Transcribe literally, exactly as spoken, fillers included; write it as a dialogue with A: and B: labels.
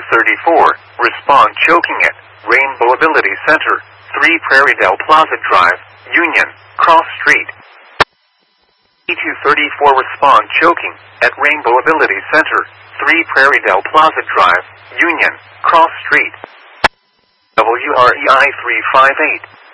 A: thirty-four, respond choking at Rainbow Ability Center, three Prairie Dale Plaza Drive, Union, Cross Street. E two thirty-four, respond choking at Rainbow Ability Center, three Prairie Dale Plaza Drive, Union, Cross Street. W R E I three five eight.